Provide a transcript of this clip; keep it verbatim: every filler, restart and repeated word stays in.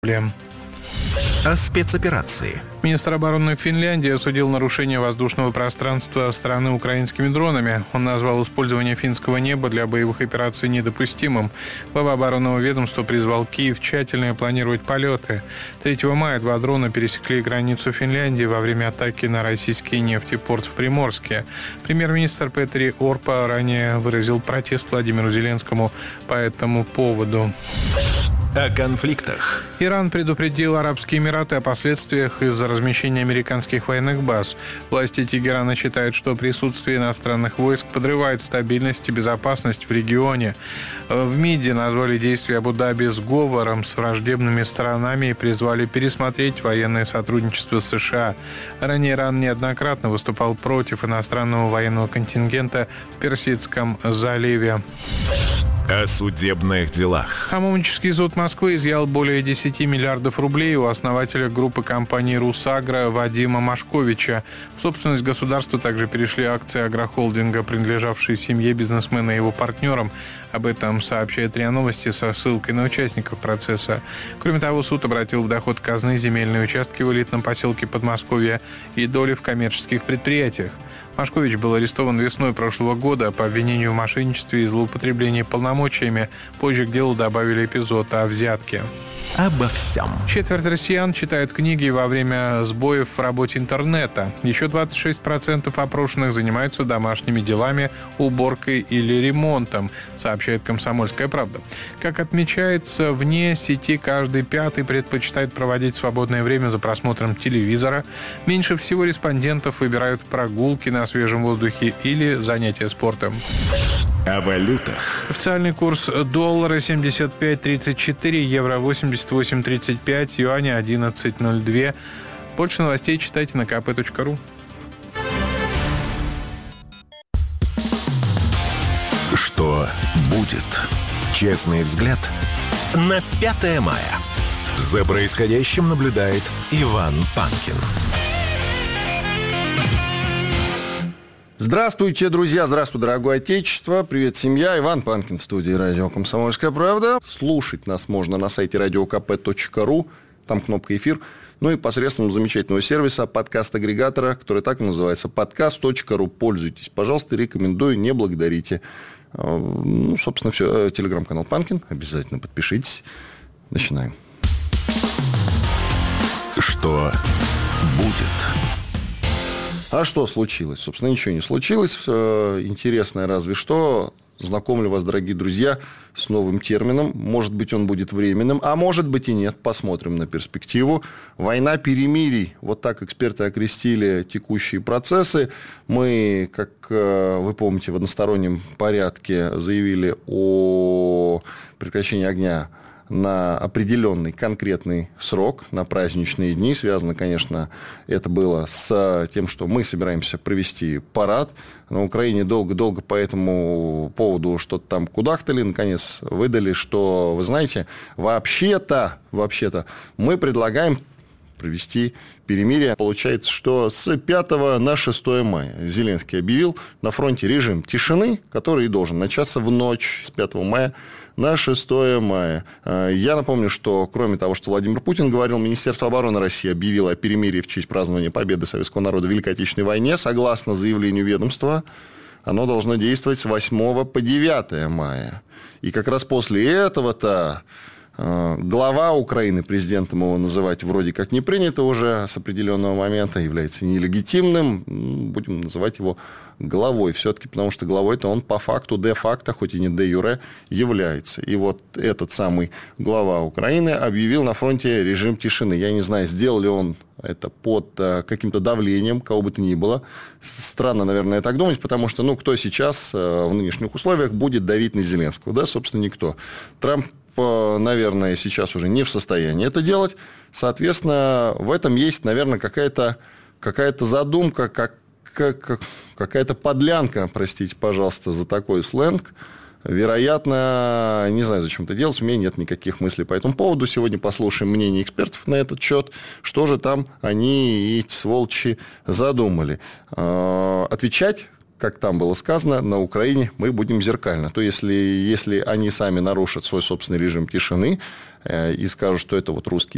О спецоперации. Министр обороны Финляндии осудил нарушение воздушного пространства страны украинскими дронами. Он назвал использование финского неба для боевых операций недопустимым. Глава оборонного ведомства призвал Киев тщательно планировать полеты. третьего мая два дрона пересекли границу Финляндии во время атаки на российский нефтепорт в Приморске. Премьер-министр Петри Орпа ранее выразил протест Владимиру Зеленскому по этому поводу. О конфликтах. Иран предупредил Арабские Эмираты о последствиях из-за размещения американских военных баз. Власти Тегерана считают, что присутствие иностранных войск подрывает стабильность и безопасность в регионе. В МИДе назвали действия Абу-Даби сговором с враждебными сторонами и призвали пересмотреть военное сотрудничество с США. Ранее Иран неоднократно выступал против иностранного военного контингента в Персидском заливе. О судебных делах. Хамовнический суд Москвы изъял более десять миллиардов рублей у основателя группы компании «Русагро» Вадима Машковича. В собственность государства также перешли акции агрохолдинга, принадлежавшие семье бизнесмена и его партнерам. Об этом сообщает РИА Новости со ссылкой на участников процесса. Кроме того, суд обратил в доход казны земельные участки в элитном поселке Подмосковья и доли в коммерческих предприятиях. Машкович был арестован весной прошлого года по обвинению в мошенничестве и злоупотреблении полномочиями. Позже к делу добавили эпизод о взятке. Обо всем. Четверть россиян читают книги во время сбоев в работе интернета. Еще двадцать шесть процентов опрошенных занимаются домашними делами, уборкой или ремонтом, сообщает «Комсомольская правда». Как отмечается, вне сети каждый пятый предпочитает проводить свободное время за просмотром телевизора. Меньше всего респондентов выбирают прогулки на свежем воздухе или занятия спортом. О валютах. Официальный курс доллара семьдесят пять тридцать четыре, евро восемьдесят восемь тридцать пять, юаня одиннадцать ноль два. Больше новостей читайте на ка пэ точка ру. Что будет? Честный взгляд на пятое мая. За происходящим наблюдает Иван Панкин. Здравствуйте, друзья, здравствуй, дорогое отечество, привет, семья, Иван Панкин в студии радио «Комсомольская правда». Слушать нас можно на сайте радио ка пэ точка ру, там кнопка «Эфир», ну и посредством замечательного сервиса подкаст-агрегатора, который так и называется, подкаст точка ру. Пользуйтесь, пожалуйста, рекомендую, не благодарите. Ну, собственно, все, телеграм-канал Панкин, обязательно подпишитесь. Начинаем. Что будет? А что случилось? Собственно, ничего не случилось. Интересное разве что. Знакомлю вас, дорогие друзья, с новым термином. Может быть, он будет временным, а может быть и нет. Посмотрим на перспективу. Война перемирий. Вот так эксперты окрестили текущие процессы. Мы, как вы помните, в одностороннем порядке заявили о прекращении огня на определенный конкретный срок, на праздничные дни. Связано, конечно, это было с тем, что мы собираемся провести парад. На Украине долго-долго по этому поводу что-то там кудахтали. Наконец выдали, что, вы знаете, вообще-то, вообще-то мы предлагаем провести перемирие. Получается, что с пятого на шестое мая Зеленский объявил на фронте режим тишины, который и должен начаться в ночь с пятого мая на шестое мая. Я напомню, что кроме того, что Владимир Путин говорил, Министерство обороны России объявило о перемирии в честь празднования победы советского народа в Великой Отечественной войне. Согласно заявлению ведомства, оно должно действовать с восьмого по девятое мая. И как раз после этого-то глава Украины, президентом его называть вроде как не принято уже с определенного момента, является нелегитимным, будем называть его главой все-таки, потому что главой-то он по факту, де-факто, хоть и не де-юре, является. И вот этот самый глава Украины объявил на фронте режим тишины. Я не знаю, сделал ли он это под каким-то давлением, кого бы то ни было. Странно, наверное, так думать, потому что, ну, кто сейчас в нынешних условиях будет давить на Зеленского? Да, собственно, никто. Трамп, наверное, сейчас уже не в состоянии это делать. Соответственно, в этом есть, наверное, какая-то, какая-то задумка, как, как, какая-то подлянка, простите, пожалуйста, за такой сленг. Вероятно, не знаю, зачем это делать, у меня нет никаких мыслей по этому поводу. Сегодня послушаем мнение экспертов на этот счет, что же там они, эти сволочи, задумали. Отвечать, как там было сказано, на Украине мы будем зеркально. То если, если они сами нарушат свой собственный режим тишины и скажут, что это вот русские